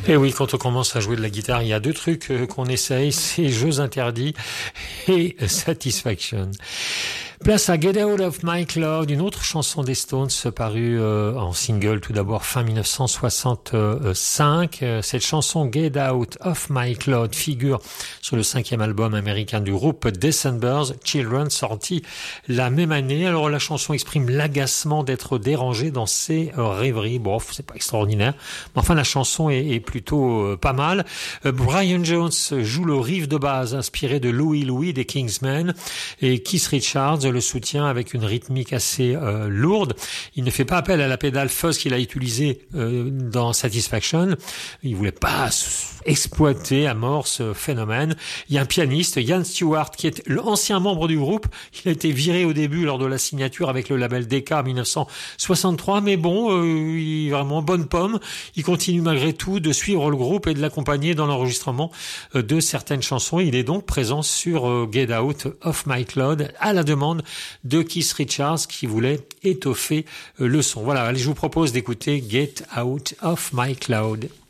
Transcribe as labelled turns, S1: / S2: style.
S1: Et oui, quand on commence à jouer de la guitare, il y a deux trucs qu'on essaye, c'est Jeux interdits et Satisfaction. Place à Get Out of My Cloud, une autre chanson des Stones parue en single tout d'abord fin 1965. Cette chanson Get Out of My Cloud figure sur le 5e album américain du groupe December's Children, sorti la même année. Alors la chanson exprime l'agacement d'être dérangé dans ses rêveries. Bon, c'est pas extraordinaire, mais enfin la chanson est plutôt pas mal. Brian Jones joue le riff de base inspiré de Louie Louie des Kingsmen et Keith Richards le soutien avec une rythmique assez lourde. Il ne fait pas appel à la pédale fuzz qu'il a utilisée dans Satisfaction. Il voulait pas exploiter à mort ce phénomène. Il y a un pianiste, Ian Stewart, qui est l'ancien membre du groupe. Il a été viré au début lors de la signature avec le label Decca en 1963, mais bon, il est vraiment bonne pomme. Il continue malgré tout de suivre le groupe et de l'accompagner dans l'enregistrement de certaines chansons. Il est donc présent sur Get Out of My Cloud à la demande de Keith Richards qui voulait étoffer le son. Voilà, allez, je vous propose d'écouter Get Out of My Cloud.